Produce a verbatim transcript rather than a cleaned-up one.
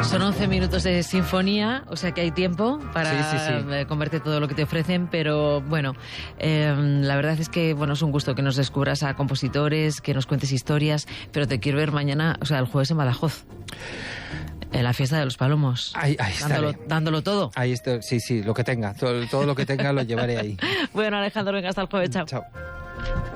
Son once minutos de sinfonía, o sea que hay tiempo para sí, sí, sí. comerte todo lo que te ofrecen, pero bueno, eh, la verdad es que bueno, es un gusto que nos descubras a compositores, que nos cuentes historias, pero te quiero ver mañana, o sea, el jueves en Badajoz, en la fiesta de los Palomos. Ahí, ahí dándolo, dándolo todo. Ahí estoy, sí, sí, lo que tenga, todo, todo lo que tenga lo llevaré ahí. Bueno, Alejandro, venga, hasta el jueves, chao. Chao.